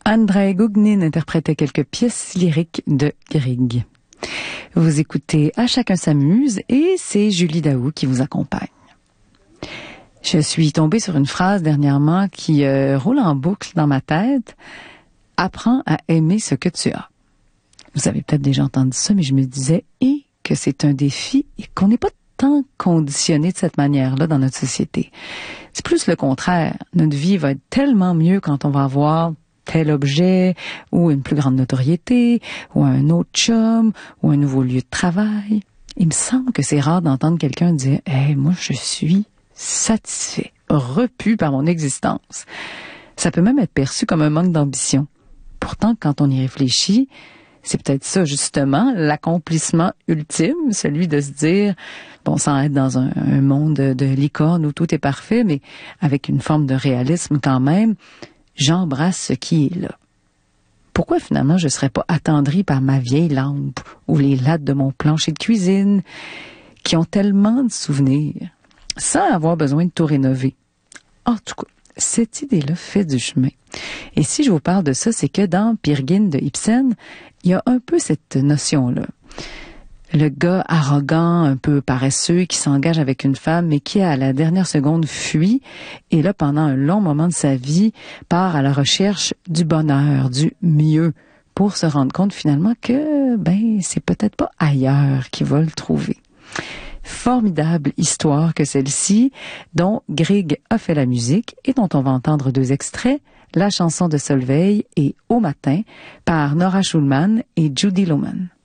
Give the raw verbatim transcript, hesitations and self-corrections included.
Andrei Gougnin interprétait quelques pièces lyriques de Grieg. Vous écoutez À chacun s'amuse et c'est Julie Daou qui vous accompagne. Je suis tombée sur une phrase dernièrement qui euh, roule en boucle dans ma tête. Apprends à aimer ce que tu as. Vous avez peut-être déjà entendu ça, mais je me disais et que c'est un défi et qu'on n'est pas tant conditionné de cette manière-là dans notre société. C'est plus le contraire. Notre vie va être tellement mieux quand on va avoir tel objet, ou une plus grande notoriété, ou un autre chum, ou un nouveau lieu de travail. Il me semble que c'est rare d'entendre quelqu'un dire « Hey, moi, je suis satisfait, repu par mon existence. » Ça peut même être perçu comme un manque d'ambition. Pourtant, quand on y réfléchit, c'est peut-être ça, justement, l'accomplissement ultime, celui de se dire, bon, sans être dans un, un monde de, de licorne où tout est parfait, mais avec une forme de réalisme quand même, j'embrasse ce qui est là. Pourquoi finalement je ne serais pas attendrie par ma vieille lampe ou les lattes de mon plancher de cuisine qui ont tellement de souvenirs sans avoir besoin de tout rénover? En tout cas, cette idée-là fait du chemin. Et si je vous parle de ça, c'est que dans Peer Gynt de Ibsen, il y a un peu cette notion-là. Le gars arrogant, un peu paresseux, qui s'engage avec une femme, mais qui, à la dernière seconde, fuit, et là, pendant un long moment de sa vie, part à la recherche du bonheur, du mieux, pour se rendre compte finalement que, ben, c'est peut-être pas ailleurs qu'il va le trouver. Formidable histoire que celle-ci, dont Grieg a fait la musique et dont on va entendre deux extraits, la chanson de Solveig et Au matin, par Nora Schulman et Judy Loman.